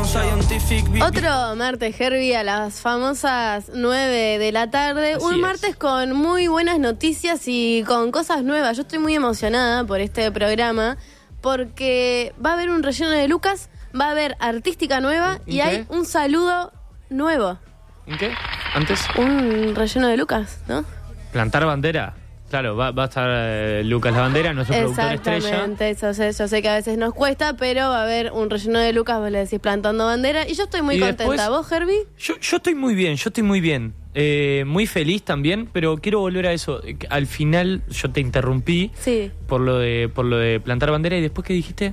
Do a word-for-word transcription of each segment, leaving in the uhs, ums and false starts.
Otro martes, Herbie, a las famosas nueve de la tarde. Así Un es. martes con muy buenas noticias y con cosas nuevas. Yo estoy muy emocionada por este programa porque va a haber un relleno de Lucas, va a haber artística nueva ¿En y qué? hay un saludo nuevo. ¿En qué? Antes, Un relleno de Lucas, ¿no? plantar bandera. Claro, va, va a estar eh, Lucas La Bandera, nuestro productor estrella. Exactamente, eso sé, yo sé que a veces nos cuesta, pero va a haber un relleno de Lucas, vos le decís plantando bandera, y yo estoy muy Y contenta. después- ¿Vos, Herbie? Yo, yo estoy muy bien, yo estoy muy bien. Eh, muy feliz también, pero quiero volver a eso. Eh, Al final yo te interrumpí Sí. por lo de por lo de plantar bandera y después ¿qué dijiste?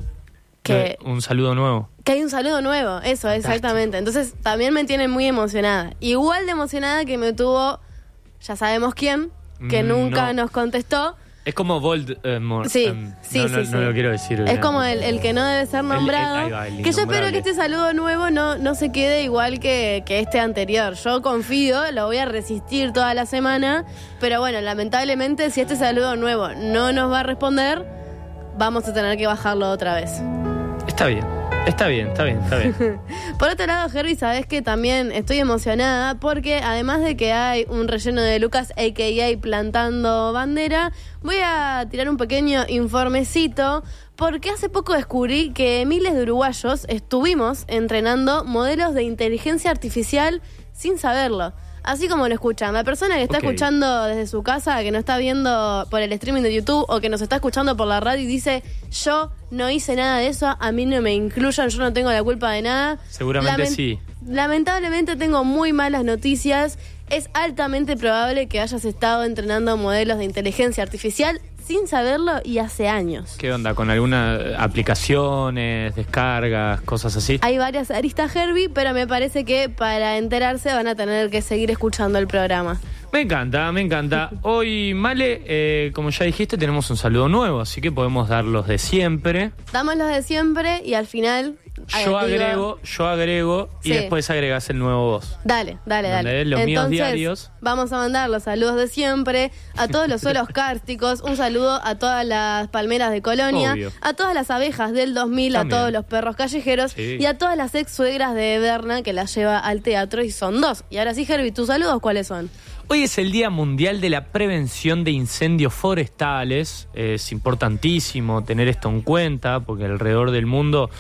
Que- Eh, un saludo nuevo. Que hay un saludo nuevo, eso, exactamente. Entonces también me tiene muy emocionada. Igual de emocionada que me tuvo, ya sabemos quién, que Mm, nunca no. nos contestó. Es como Voldemort. Sí, em, sí, no, sí, no, sí. no lo quiero decir. Es como el, el que no debe ser El- el- nombrado. ahí va, el que yo espero innombrable. que este saludo nuevo no, no se quede igual que, que este anterior. Yo confío, lo voy a resistir toda la semana. Pero bueno, lamentablemente, si este saludo nuevo no nos va a responder, vamos a tener que bajarlo otra vez. Está bien, está bien, está bien, está bien. Por otro lado, Herbie, sabes que también estoy emocionada porque además de que hay un relleno de Lucas, a k a plantando bandera, voy a tirar un pequeño informecito porque hace poco descubrí que miles de uruguayos estuvimos entrenando modelos de inteligencia artificial sin saberlo. Así como lo escuchan, la persona que está Ok. escuchando desde su casa, que no está viendo por el streaming de YouTube o que nos está escuchando por la radio y dice, yo no hice nada de eso, a mí no me incluyan, yo no tengo la culpa de nada. Seguramente Lamen- sí. Lamentablemente tengo muy malas noticias. Es altamente probable que hayas estado entrenando modelos de inteligencia artificial sin saberlo y hace años. ¿Qué onda? ¿Con algunas aplicaciones, descargas, cosas así? Hay varias aristas, Herbie, pero me parece que para enterarse van a tener que seguir escuchando el programa. Me encanta, me encanta. Hoy, Male, eh, como ya dijiste, tenemos un saludo nuevo, así que podemos dar los de siempre. Damos los de siempre y al final... Yo digo- agrego, yo agrego y Sí. después agregás el nuevo vos. Dale, dale, dale. Donde los míos Entonces, diarios. vamos a mandar los saludos de siempre a todos los suelos cársticos, un saludo a todas las palmeras de Colonia, Obvio. a todas las abejas del dos mil, También. a todos los perros callejeros Sí. y a todas las ex suegras de Eberna que las lleva al teatro y son dos. Y ahora sí, Herbie, ¿tus saludos cuáles son? Hoy es el Día Mundial de la Prevención de Incendios Forestales. Es importantísimo tener esto en cuenta porque alrededor del mundo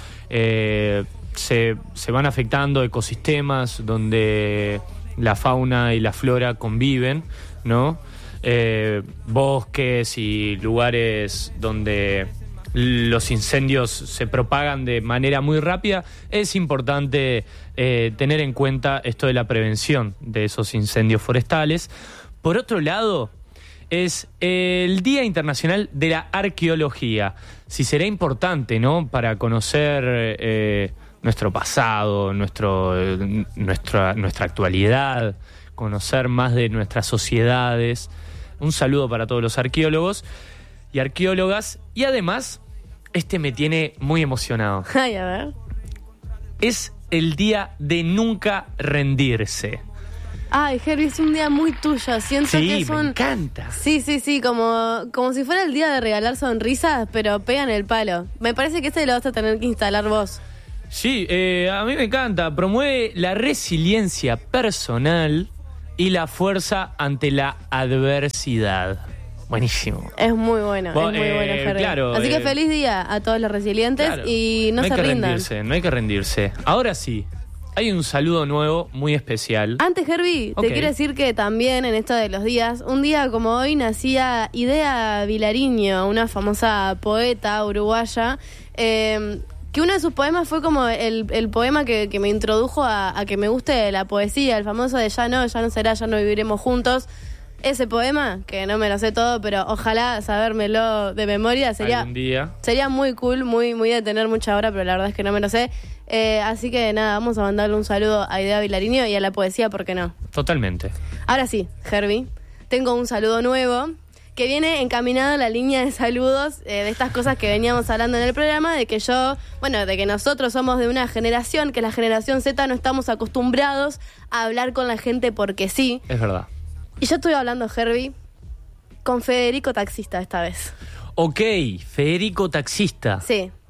eh, se, se van afectando ecosistemas donde la fauna y la flora conviven, ¿no? Eh, bosques y lugares donde los incendios se propagan de manera muy rápida. Es importante eh, tener en cuenta esto de la prevención de esos incendios forestales. Por otro lado, es el Día Internacional de la Arqueología. Si será importante, ¿no?, para conocer eh, nuestro pasado, nuestro, eh, nuestra, nuestra actualidad, conocer más de nuestras sociedades. Un saludo para todos los arqueólogos y arqueólogas. Y además, este me tiene muy emocionado. Ay, a ver. Es el día de nunca rendirse. Ay, Herbie, es un día muy tuyo. Siento que Sí, es me un... encanta. Sí, sí, sí, como, como si fuera el día de regalar sonrisas, pero pegan el palo. Me parece que ese lo vas a tener que instalar vos. Sí, eh, a mí me encanta. Promueve la resiliencia personal y la fuerza ante la adversidad. Buenísimo. Es muy bueno, Vos, es muy eh, bueno, Herbie. claro, Así que eh, feliz día a todos los resilientes Claro. y no, hay se que rindan. rendirse, no hay que rendirse. Ahora sí, hay un saludo nuevo, muy especial. Antes, Herbie, Ok. te quiero decir que también en esto de los días, un día como hoy nacía Idea Vilariño, una famosa poeta uruguaya, eh, que uno de sus poemas fue como el, el poema que, que me introdujo a, a que me guste la poesía, el famoso de Ya no, ya no será, ya no viviremos juntos. Ese poema, que no me lo sé todo, pero ojalá sabérmelo de memoria, sería... Algún día. Sería muy cool, muy muy de tener mucha hora, pero la verdad es que no me lo sé. Eh, así que nada, vamos a mandarle un saludo a Idea Vilariño y a la poesía, ¿por qué no? Totalmente. Ahora sí, Herbie, tengo un saludo nuevo que viene encaminado a la línea de saludos eh, de estas cosas que veníamos hablando en el programa, de que yo, bueno, de que nosotros somos de una generación, que la generación Z no estamos acostumbrados a hablar con la gente porque sí. Es verdad. Y yo estoy hablando, Herbie, con Federico Taxista esta vez. Ok, Federico Taxista. Sí.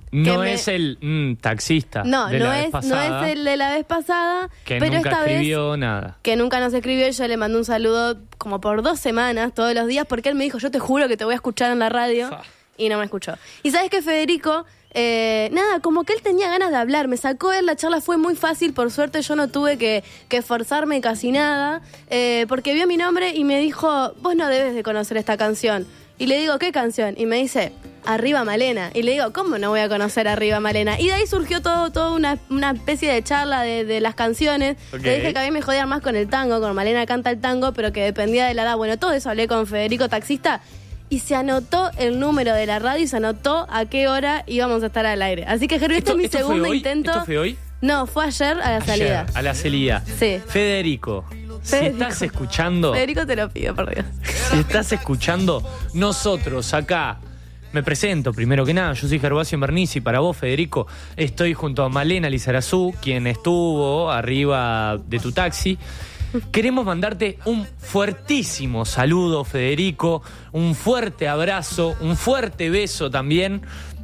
No me... es el mm, taxista No, de no la vez es, pasada, no es el de la vez pasada, que pero nunca esta escribió vez nada. que nunca nos escribió y yo le mandé un saludo como por dos semanas, todos los días, porque él me dijo, yo te juro que te voy a escuchar en la radio, Fa. y no me escuchó. Y sabes que Federico, eh, nada, como que él tenía ganas de hablar, me sacó él, la charla fue muy fácil, por suerte yo no tuve que, que esforzarme casi nada, eh, porque vio mi nombre y me dijo, vos no debes de conocer esta canción. Y le digo, ¿qué canción? Y me dice, Arriba Malena. Y le digo, ¿cómo no voy a conocer Arriba Malena? Y de ahí surgió todo, todo una, una especie de charla de, de las canciones. Okay. Le dije que a mí me jodían más con el tango, con Malena canta el tango, pero que dependía de la edad. Bueno, todo eso hablé con Federico Taxista y se anotó el número de la radio y se anotó a qué hora íbamos a estar al aire. Así que, Gerby, este es mi segundo fue hoy? intento. ¿Esto fue hoy? No, fue ayer a la Ayer, salida. a la salida. Sí. Federico, Federico. si estás escuchando... Federico, te lo pido, por Dios. Si estás escuchando, nosotros acá, me presento primero que nada, yo soy Gervasio Bernici, para vos, Federico, estoy junto a Malena Lizarazu, quien estuvo arriba de tu taxi. Queremos mandarte un fuertísimo saludo, Federico, un fuerte abrazo, un fuerte beso también,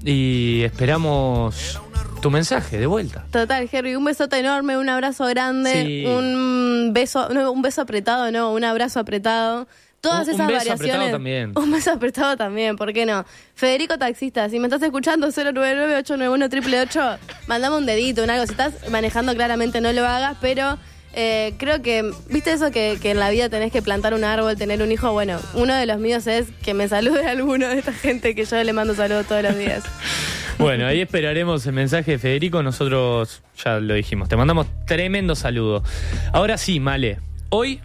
y esperamos tu mensaje de vuelta. Total, Gerby, un besote enorme, un abrazo grande, Sí. un beso, no, un beso apretado, no, un abrazo apretado. Todas Un- un esas beso variaciones. apretado también. Un beso apretado también, ¿por qué no? Federico Taxista, si me estás escuchando, cero nueve nueve, ocho nueve uno, ocho ocho ocho, mandame un dedito, un algo. Si estás manejando, claramente no lo hagas, pero eh, creo que, ¿viste eso que, que en la vida tenés que plantar un árbol, tener un hijo? Bueno, uno de los míos es que me salude a alguno de esta gente que yo le mando saludos todos los días. Bueno, ahí esperaremos el mensaje de Federico. Nosotros ya lo dijimos. Te mandamos tremendo saludo. Ahora sí, Male. Hoy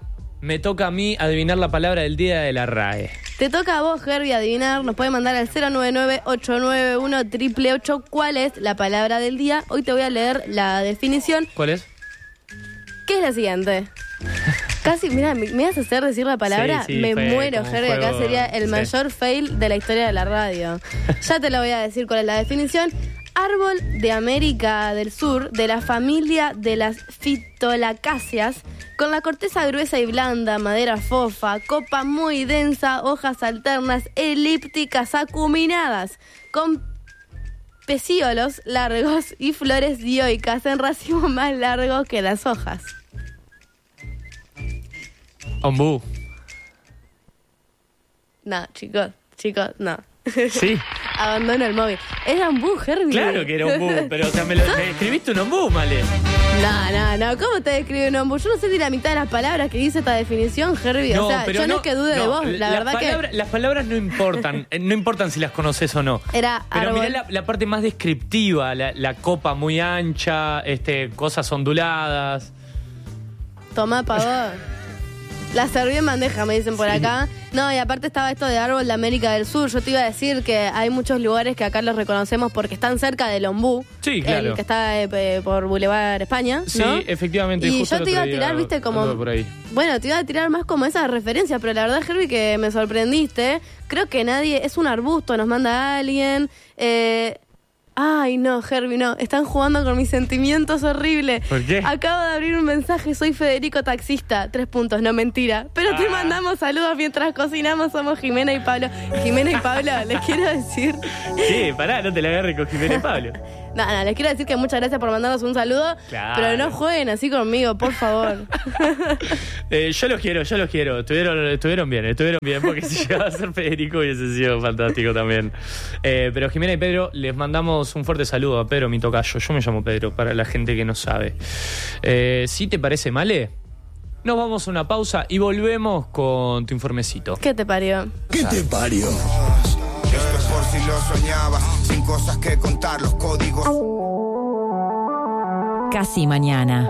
me toca a mí adivinar la palabra del día de la R A E. Te toca a vos, Gerby, adivinar. Nos puede mandar al cero nueve nueve, ocho nueve uno, ocho ocho ocho cuál es la palabra del día. Hoy te voy a leer la definición, ¿Cuál es? que es la siguiente. Casi, mira, me, me vas a hacer decir la palabra, Sí, sí, me fue muero, como un Gerby. Acá juego, sería el sí. mayor fail de la historia de la radio. Ya te lo voy a decir cuál es la definición. Árbol de América del Sur, de la familia de las fitolacáceas, con la corteza gruesa y blanda, madera fofa, copa muy densa, hojas alternas, elípticas, acuminadas, con pecíolos largos y flores dioicas en racimos más largos que las hojas. Ombú. No, chicos, chicos, no. Sí. Abandono el móvil. Era un bú, Herbie. Claro que era ombú, pero o sea, me, lo, me escribiste un ombú, Male. No, no, no. ¿Cómo te describe un ombú? Yo no sé ni la mitad de las palabras que dice esta definición, Herbie. o sea, pero yo no, es que dude de no, vos. La verdad palabra- que Las palabras no importan, eh, no importan si las conoces o no. era Pero árbol. mirá la, la parte más descriptiva, la, la copa muy ancha, este, cosas onduladas. Tomá pa' vos. La serví en bandeja, me dicen por acá. No, y aparte estaba esto de árbol de América del Sur. Yo te iba a decir que hay muchos lugares que acá los reconocemos porque están cerca del ombú. Sí, claro. El que está eh, pe- por Boulevard España, Sí, ¿no? efectivamente. Y justo yo el te iba a otro día tirar, viste, como... anduve por ahí. Bueno, te iba a tirar más como esa referencia, pero la verdad, Herbie, que me sorprendiste. Creo que nadie... Es un arbusto, nos manda alguien. Eh... Ay, no, Herbie, no. Están jugando con mis sentimientos horribles. ¿Por qué? Acabo de abrir un mensaje. Soy Federico Taxista. Tres puntos, no mentira. Pero te Ah. mandamos saludos mientras cocinamos. Somos Jimena y Pablo. Jimena y Pablo, les quiero decir... Sí, pará, no te la agarres con Jiménez Pablo. No, no, les quiero decir que muchas gracias por mandarnos un saludo. Claro. Pero no jueguen así conmigo, por favor. Eh, yo los quiero, yo los quiero. Estuvieron, estuvieron bien, estuvieron bien, porque si llegaba a ser Federico hubiese sido fantástico también. Eh, pero Jimena y Pedro, les mandamos un fuerte saludo a Pedro, mi tocayo. Yo me llamo Pedro, para la gente que no sabe. Eh, ¿Sí te parece, Male? Nos vamos a una pausa y volvemos con tu informecito. ¿Qué te parió? ¿Qué te parió? Esto es por si lo soñabas, sin cosas que contar, los códigos. Casi mañana.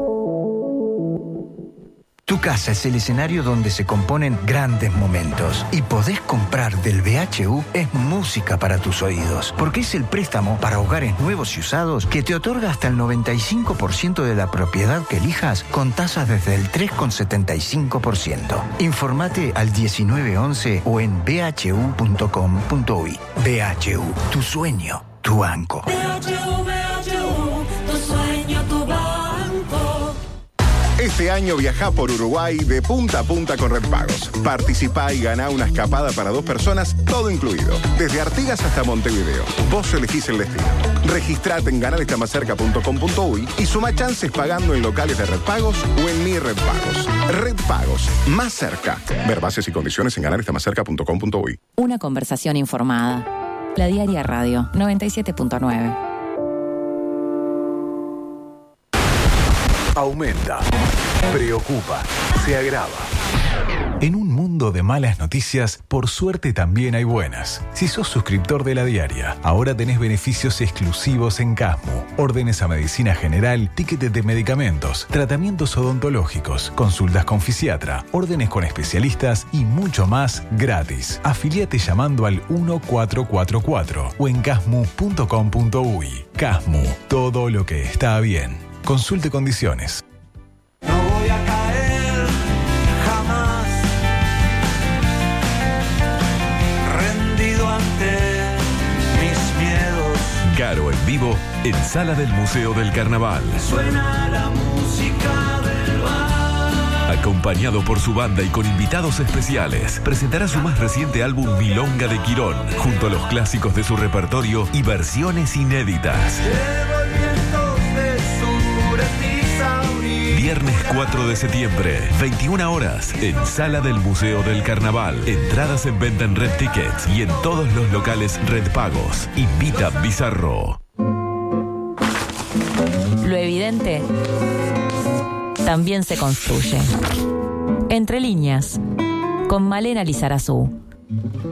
Tu casa es el escenario donde se componen grandes momentos. Y podés comprar del B H U es música para tus oídos. Porque es el préstamo para hogares nuevos y usados que te otorga hasta el noventa y cinco por ciento de la propiedad que elijas con tasas desde el tres coma setenta y cinco por ciento. Informate al diecinueve once o en b h u punto com punto u y. B H U, tu sueño, tu banco. B H U, B H U, tu sueño, tu banco. Este Este año viajá por Uruguay de punta a punta con Red Pagos. Participá y ganá una escapada para dos personas, todo incluido. Desde Artigas hasta Montevideo. Vos elegís el destino. Registrate en ganalestamascerca punto com punto uy y suma chances pagando en locales de Red Pagos o en Mi Red Pagos. Red Pagos, más cerca. Ver bases y condiciones en ganalestamascerca punto com punto uy. Una conversación informada. La Diaria Radio noventa y siete punto nueve. Aumenta, preocupa, se agrava. En un mundo de malas noticias, por suerte también hay buenas. Si sos suscriptor de La Diaria, ahora tenés beneficios exclusivos en Casmu. Órdenes a medicina general, tickets de medicamentos, tratamientos odontológicos, consultas con fisiatra, órdenes con especialistas y mucho más gratis. Afiliate llamando al uno cuatro cuatro cuatro o en casmu punto com punto uy. Casmu, todo lo que está bien. Consulte condiciones. No voy a caer jamás, rendido ante mis miedos. Caro en vivo en Sala del Museo del Carnaval. Suena la música del bar. Acompañado por su banda y con invitados especiales, presentará su más reciente álbum Milonga de Quirón, junto a los clásicos de su repertorio y versiones inéditas. Viernes cuatro de septiembre, veintiuna horas, en Sala del Museo del Carnaval. Entradas en venta en Red Tickets y en todos los locales Red Pagos. Invita Bizarro. Lo evidente también se construye. Entre líneas, con Malena Lizarazu.